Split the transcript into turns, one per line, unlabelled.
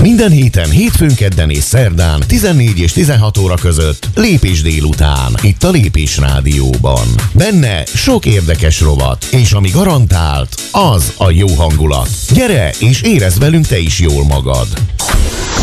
Minden héten, hétfőn, kedden és szerdán 14 és 16 óra között Lépés délután, itt a Lépés Rádióban. Benne sok érdekes rovat, és ami garantált, az a jó hangulat. Gyere és érezd velünk te is jól magad.